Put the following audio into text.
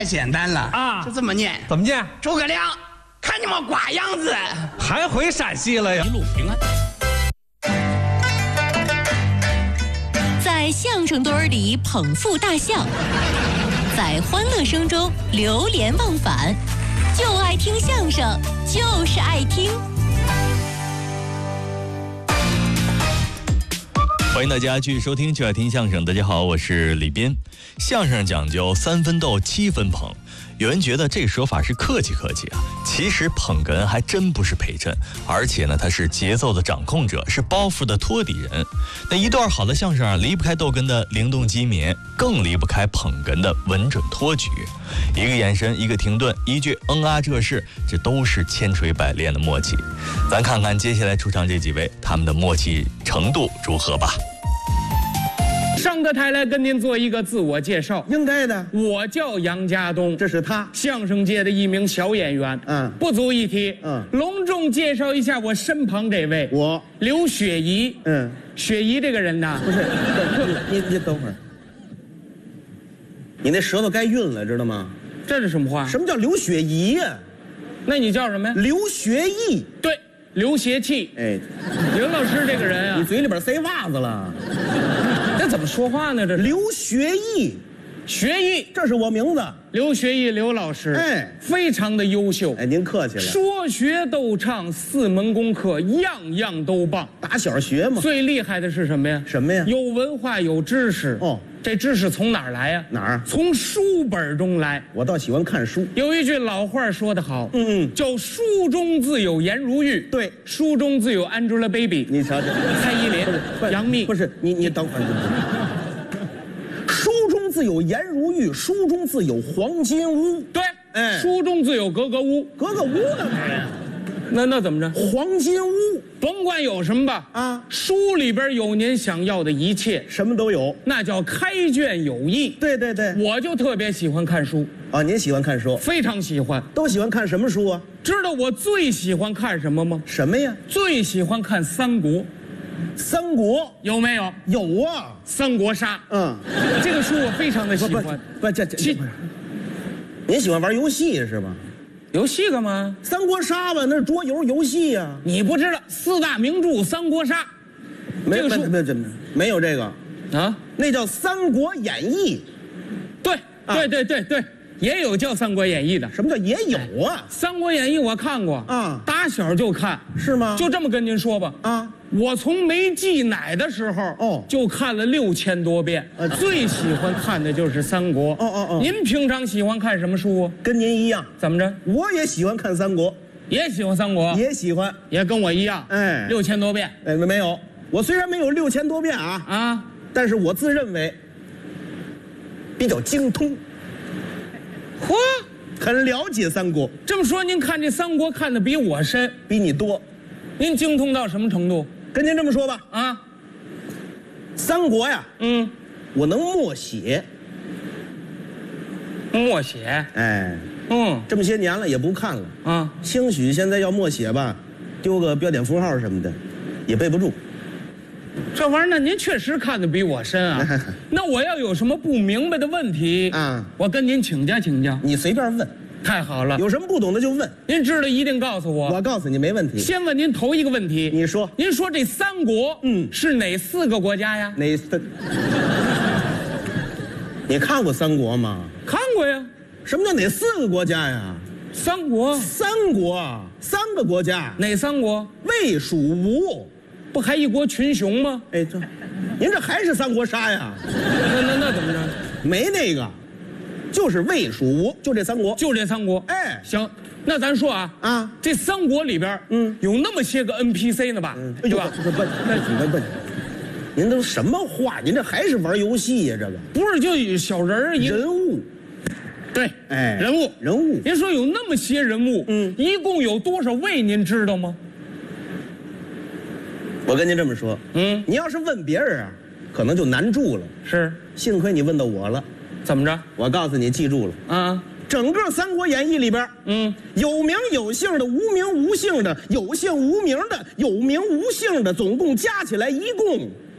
太简单了啊就这么念。 怎么念？ 诸葛亮，看你们寡样子， 还回陕西了呀？ 一路平安。 在相声堆儿里捧腹大笑，在欢乐声中流连忘返，就爱听相声，就是爱听。 欢迎大家继续收听就爱听相声。大家好，我是李斌。相声讲究3分逗7分捧，有人觉得这个说法是客气客气啊，其实捧哏还真不是陪衬，而且呢，他是节奏的掌控者，是包袱的托底人。那一段好的相声啊，离不开逗哏的灵动机敏，更离不开捧哏的稳准托举。一个眼神，一个停顿，一句这事，这都是千锤百炼的默契。咱看看接下来出场这几位，他们的默契程度如何吧。 上个台来跟您做一个自我介绍， 应该的。 我叫杨家东， 这是他， 相声界的一名小演员。不足一提。隆重介绍一下我身旁这位， 我刘雪怡。雪怡这个人呢， 不是，你等会儿，你那舌头该运了，知道吗？ 这是什么话？ 什么叫刘雪怡呀？ 那你叫什么呀？ 刘学义。 对，刘邪气。 哎， 刘老师这个人啊， 你嘴里边塞袜子了。 这怎么说话呢？这是刘学义， 学艺， 这是我名字。 刘学义，刘老师，非常的优秀。 哎，您客气了。 说学逗唱4门功课，样样都棒。 打小学嘛。 最厉害的是什么呀？ 什么呀？ 有文化，有知识。这知识从哪儿来呀？ 哪儿？ 从书本中来。 我倒喜欢看书。 有一句老话说得好，叫书中自有颜如玉。 对， 书中自有 Angelababy。 你瞧瞧， 蔡依林、杨幂。 不是你等会儿。书中自有颜如玉，书中自有黄金屋。 对，书中自有格格屋。 格格屋干嘛呀？ 那怎么着？ 黄金屋， 甭管有什么吧，书里边有您想要的一切， 什么都有， 那叫开卷有益。 对对对， 我就特别喜欢看书啊。您喜欢看书？ 非常喜欢。 都喜欢看什么书啊？ 知道我最喜欢看什么吗？ 什么呀？ 最喜欢看三国。 三国有没有？ 有啊， 三国杀。这个书我非常的喜欢。 您喜欢玩游戏是吧？ 游戏干嘛？ 三国杀吧，那是桌游游戏呀。 你不知道4大名著《三国杀》，这个书没有这个啊？ 那叫《三国演义》。 对，也有叫《三国演义》的。 什么叫也有啊？ 《三国演义》我看过啊，打小就看。是吗？就这么跟您说吧啊。我从没忌奶的时候就看了6000多遍，最喜欢看的就是三国。您平常喜欢看什么书啊？ 跟您一样。 怎么着？ 我也喜欢看三国， 也喜欢三国， 也喜欢， 也跟我一样。6000多遍。 没有，我虽然没有6000多遍啊，但是我自认为比较精通，很了解三国。 这么说，您看这三国看的比我深， 比你多。 您精通到什么程度？ 跟您这么说吧，三国呀，我能默写。 默写？ 这么些年了也不看了兴许现在要默写吧，丢个标点符号什么的，也背不住。 这玩意儿，那您确实看得比我深啊。那我要有什么不明白的问题我跟您请教请教。 你随便问。 太好了， 有什么不懂的就问，您知道一定告诉我。 我告诉你没问题。 先问您头一个问题， 你说， 您说这三国，是哪4个国家呀？ 哪4？你看过三国吗？ 看过呀。 什么叫哪4个国家呀？ 三国 ，3个国家。 哪3国？ 魏、蜀、吴， 不还一国群雄吗？ 您这还是三国杀呀？ 那怎么着？ 没那个。就是魏蜀吴，就这3国， 就这3国。行，那咱说这3国里边，有那么些个 NPC 呢吧？对吧？ 不，您都什么话？您这还是玩游戏呀？这个不是就小人物， 对，人物。您说有那么些人物，一共有多少位？您知道吗？ 我跟您这么说，你要是问别人可能就难住了。 是， 幸亏你问到我了。 怎么着？ 我告诉你，记住了整个《三国演义》里边，有名有姓的，无名无姓的，有姓无名的，有名无姓的，总共加起来一共